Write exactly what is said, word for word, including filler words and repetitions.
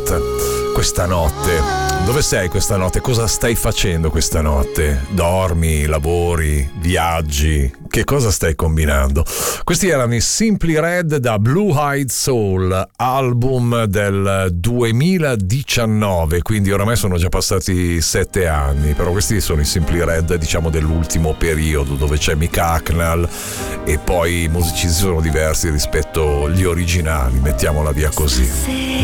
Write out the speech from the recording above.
Night. Questa notte, dove sei questa notte? Cosa stai facendo questa notte? Dormi, lavori, viaggi? Che cosa stai combinando? Questi erano i Simply Red da Blue Eyed Soul, album del duemiladiciannove, quindi oramai sono già passati sette anni, però questi sono i Simply Red, diciamo, dell'ultimo periodo, dove c'è Mick Hucknall e poi i musicisti sono diversi rispetto agli originali, mettiamola via così.